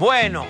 Bueno,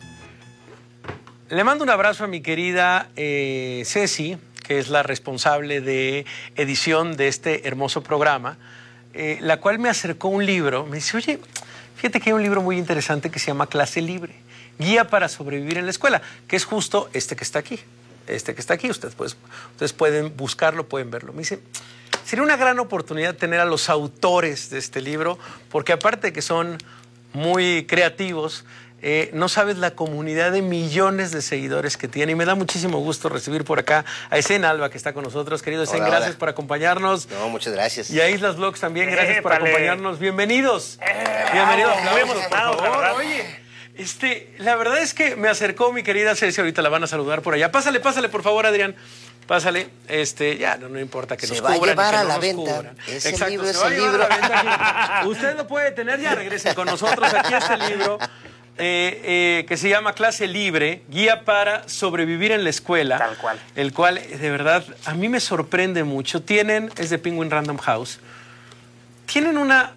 le mando un abrazo a mi querida Ceci, que es la responsable de edición de este hermoso programa, la cual me acercó un libro. Me dice, oye, fíjate que hay un libro muy interesante que se llama Clase Libre, Guía para sobrevivir en la escuela, que es justo este que está aquí. Este que está aquí, ustedes pueden buscarlo, pueden verlo. Me dice, sería una gran oportunidad tener a los autores de este libro, porque aparte de que son muy creativos, no sabes la comunidad de millones de seguidores que tiene, y me da muchísimo gusto recibir por acá a Essén Alba, que está con nosotros. Querido Essén, gracias por acompañarnos. No, muchas gracias. Y a Islas Vlogs también, gracias por acompañarnos. Bienvenidos. Bienvenidos. Muy emocionados, por favor. Oye, la verdad es que me acercó mi querida Ceci, ahorita la van a saludar por allá. Pásale, por favor, Adrián. Pásale, ya no importa que nos cubran. Se va a llevar a no la nos venta. Cubran. Ese Exacto, libro, se va a llevar a la venta aquí. Usted lo puede tener, ya regresen con nosotros. Aquí este libro que se llama Clase Libre, Guía para sobrevivir en la escuela. Tal cual. El cual, de verdad, a mí me sorprende mucho. Es de Penguin Random House. Tienen una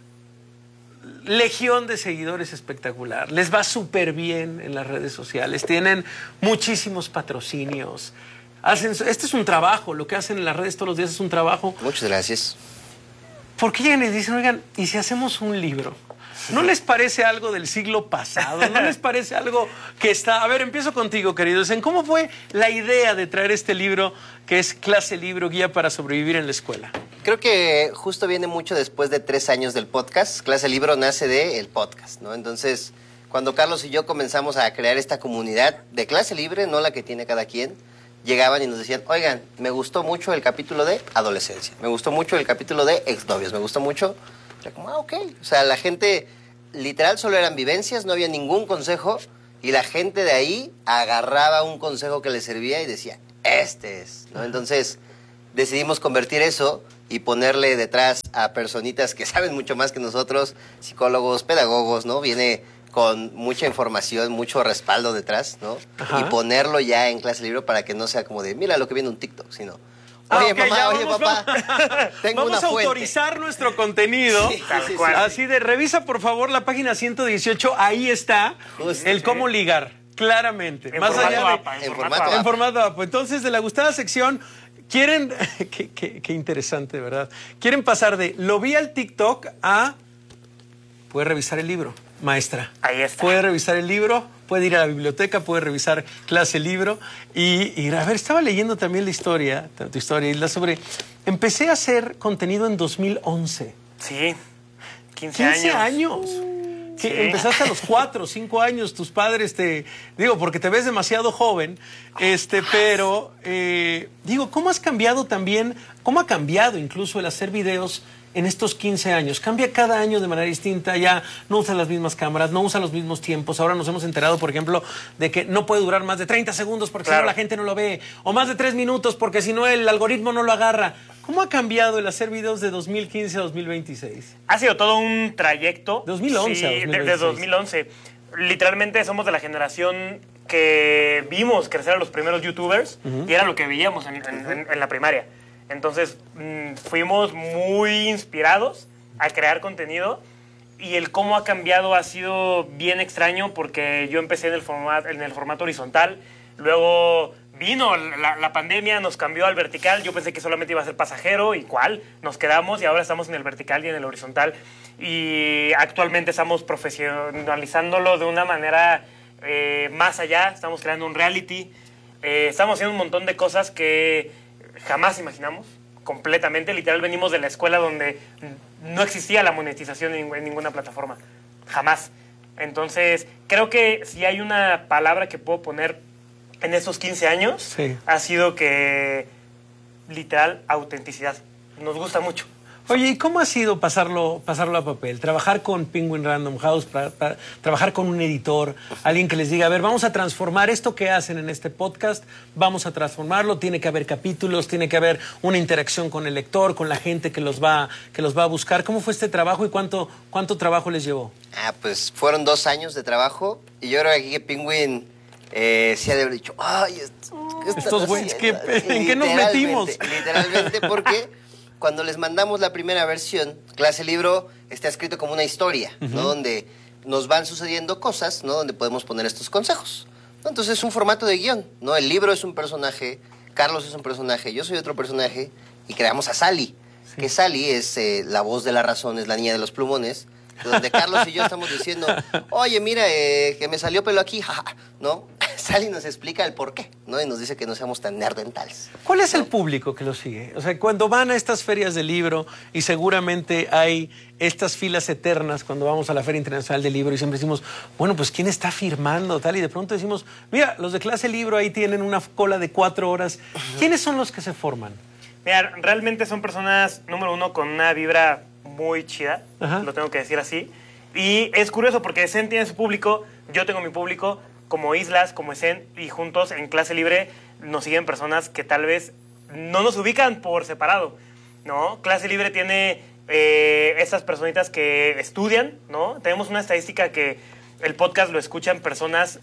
legión de seguidores espectacular. Les va súper bien en las redes sociales. Tienen muchísimos patrocinios. Este es un trabajo, lo que hacen en las redes todos los días es un trabajo. Muchas gracias. ¿Por qué llegan y dicen, oigan, ¿y si hacemos un libro? ¿No les parece algo del siglo pasado? ¿No les parece algo que está...? A ver, empiezo contigo, queridos. ¿Cómo fue la idea de traer este libro que es Clase Libre, Guía para sobrevivir en la escuela? Creo que justo viene mucho después de 3 años del podcast. Clase Libro nace del podcast, ¿no? Entonces, cuando Carlos y yo comenzamos a crear esta comunidad de Clase Libre, no la que tiene cada quien, llegaban y nos decían, oigan, me gustó mucho el capítulo de adolescencia, me gustó mucho el capítulo de exnovios, me gustó mucho... Era como, ok. O sea, la gente, literal, solo eran vivencias, no había ningún consejo, y la gente de ahí agarraba un consejo que les servía y decía, este es, ¿no? Entonces, decidimos convertir eso y ponerle detrás a personitas que saben mucho más que nosotros, psicólogos, pedagogos, ¿no? Viene con mucha información, mucho respaldo detrás, ¿no? Ajá. Y ponerlo ya en Clase Libre para que no sea como de, mira lo que viene un TikTok, sino... Oye, okay, mamá, oye, papá, tengo vamos a autorizar nuestro contenido. Sí, tal cual. Así de, revisa por favor la página 118, ahí está Justo, el cómo ligar, claramente. En Más formato allá de... APA, en formato APA. En formato APA. Entonces, de la gustada sección, quieren... qué interesante, ¿verdad? Quieren pasar de lo vi al TikTok a... Puede revisar el libro, maestra. Ahí está. Puede revisar el libro, puede ir a la biblioteca, puede revisar Clase Libro. Y a ver, estaba leyendo también la historia, tu historia, Isla, sobre... Empecé a hacer contenido en 2011. Sí, 15 años. Sí. Empezaste a los 4 o 5 años, tus padres digo, porque te ves demasiado joven, pero digo, ¿cómo has cambiado también, cómo ha cambiado incluso el hacer videos en estos 15 años? Cambia cada año de manera distinta, ya no usa las mismas cámaras, no usa los mismos tiempos. Ahora nos hemos enterado, por ejemplo, de que no puede durar más de 30 segundos porque si no la gente no lo ve, o más de 3 minutos porque si no el algoritmo no lo agarra. ¿Cómo ha cambiado el hacer videos de 2015 a 2026? Ha sido todo un trayecto. 2011 sí, a 2026. Desde 2011. Literalmente somos de la generación que vimos crecer a los primeros youtubers y era lo que veíamos en la primaria. Entonces fuimos muy inspirados a crear contenido y el cómo ha cambiado ha sido bien extraño porque yo empecé en el formato horizontal, luego vino la pandemia, nos cambió al vertical, yo pensé que solamente iba a ser pasajero y cuál, nos quedamos y ahora estamos en el vertical y en el horizontal y actualmente estamos profesionalizándolo de una manera más allá, estamos creando un reality, estamos haciendo un montón de cosas que jamás imaginamos, completamente. Literal, venimos de la escuela donde no existía la monetización en ninguna plataforma. Jamás. Entonces, creo que si hay una palabra que puedo poner en estos 15 años, sí, ha sido que, literal, autenticidad. Nos gusta mucho. Oye, ¿y cómo ha sido pasarlo a papel? Trabajar con Penguin Random House, trabajar con un editor, alguien que les diga, a ver, vamos a transformar esto que hacen en este podcast, vamos a transformarlo, tiene que haber capítulos, tiene que haber una interacción con el lector, con la gente que los va a buscar. ¿Cómo fue este trabajo y cuánto trabajo les llevó? Pues fueron 2 años de trabajo y yo creo que aquí que Penguin sí ha de haber dicho, ay, estos güeyes, ¿en qué nos metimos? Literalmente porque... Cuando les mandamos la primera versión, Clase Libro está escrito como una historia, ¿no? Donde nos van sucediendo cosas, ¿no? Donde podemos poner estos consejos, ¿no? Entonces es un formato de guión, ¿no? El libro es un personaje, Carlos es un personaje, yo soy otro personaje y creamos a Sally, que Sally es la voz de la razón, es la niña de los plumones, donde Carlos y yo estamos diciendo, oye, mira, que me salió pelo aquí, jaja, ¿no? Sally nos explica el por qué, ¿no? Y nos dice que no seamos tan nerdentales. ¿Cuál es el público que lo sigue? O sea, cuando van a estas ferias de libro, y seguramente hay estas filas eternas cuando vamos a la Feria Internacional del Libro y siempre decimos, bueno, pues ¿quién está firmando? Tal, y de pronto decimos, mira, los de Clase Libro ahí tienen una cola de 4 horas. ¿Quiénes son los que se forman? Mira, realmente son personas, número uno, con una vibra muy chida, Ajá. lo tengo que decir así. Y es curioso porque Esen tiene su público, yo tengo mi público, como Islas, como Esen, y juntos en Clase Libre nos siguen personas que tal vez no nos ubican por separado, ¿no? Clase Libre tiene esas personitas que estudian, ¿no? Tenemos una estadística que el podcast lo escuchan personas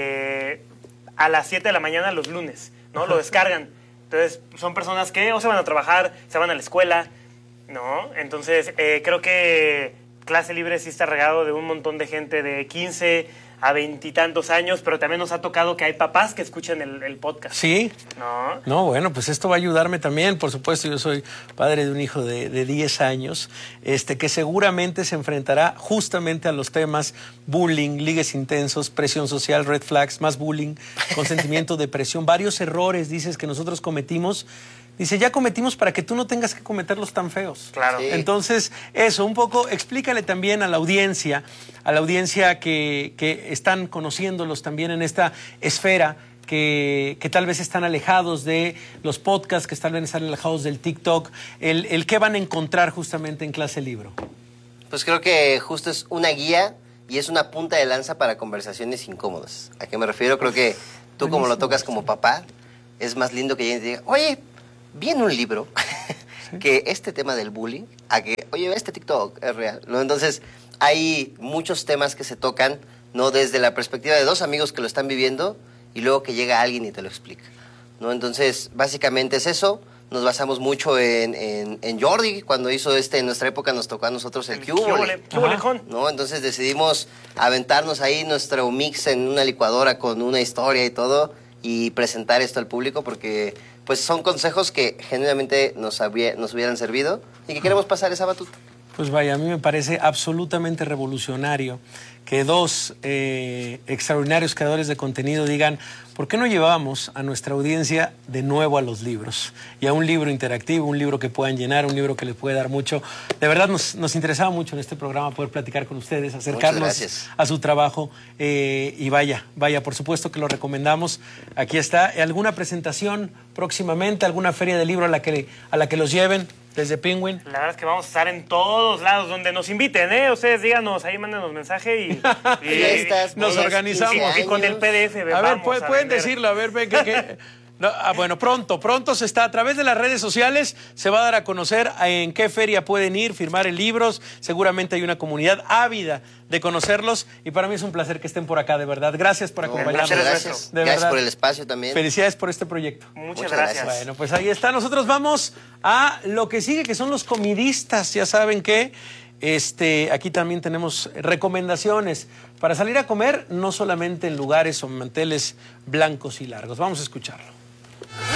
a las 7 de la mañana los lunes, ¿no? Lo descargan. Entonces, son personas que o se van a trabajar, se van a la escuela, ¿no? Entonces, creo que Clase Libre sí está regado de un montón de gente de 15 a 20 y tantos años, pero también nos ha tocado que hay papás que escuchan el podcast. ¿Sí? ¿No? No, bueno, pues esto va a ayudarme también. Por supuesto, yo soy padre de un hijo de 10 años, que seguramente se enfrentará justamente a los temas bullying, ligues intensos, presión social, red flags, más bullying, consentimiento, depresión, varios errores, dices, que nosotros cometimos. Dice, ya cometimos para que tú no tengas que cometerlos tan feos. Claro. Sí. Entonces, eso, un poco, explícale también a la audiencia que están conociéndolos también en esta esfera, que tal vez están alejados de los podcasts, que tal vez están alejados del TikTok, el qué van a encontrar justamente en Clase Libro. Pues creo que justo es una guía y es una punta de lanza para conversaciones incómodas. ¿A qué me refiero? Creo que tú, como lo tocas como papá, es más lindo que alguien te diga, oye, vi en un libro que este tema del bullying, a que, oye, este TikTok es real, ¿no? Entonces, hay muchos temas que se tocan, ¿no? Desde la perspectiva de dos amigos que lo están viviendo y luego que llega alguien y te lo explica, ¿no? Entonces, básicamente es eso. Nos basamos mucho en Jordi, cuando hizo en nuestra época nos tocó a nosotros el Cubole, ¿no? Entonces decidimos aventarnos ahí nuestro mix en una licuadora con una historia y todo y presentar esto al público porque pues son consejos que genuinamente nos hubieran servido y que queremos pasar esa batuta. Pues vaya, a mí me parece absolutamente revolucionario que dos extraordinarios creadores de contenido digan, ¿por qué no llevamos a nuestra audiencia de nuevo a los libros? Y a un libro interactivo, un libro que puedan llenar, un libro que les puede dar mucho. De verdad nos interesaba mucho en este programa poder platicar con ustedes, acercarnos a su trabajo. Y vaya, por supuesto que lo recomendamos. Aquí está. ¿Alguna presentación próximamente? ¿Alguna feria de libro a la que los lleven? Desde Penguin. La verdad es que vamos a estar en todos lados donde nos inviten, ¿eh? Ustedes díganos, ahí mándenos mensaje y nos organizamos. Y con el PDF. A ver, pueden decirlo, a ver, ven que no, bueno, pronto se está a través de las redes sociales, se va a dar a conocer en qué feria pueden ir, firmar en libros. Seguramente hay una comunidad ávida de conocerlos y para mí es un placer que estén por acá, de verdad. Gracias por acompañarnos. Muchas gracias. Gracias por el espacio también. Felicidades por este proyecto. Muchas gracias. Bueno, pues ahí está. Nosotros vamos a lo que sigue, que son los comidistas. Ya saben que aquí también tenemos recomendaciones para salir a comer, no solamente en lugares o manteles blancos y largos. Vamos a escucharlo.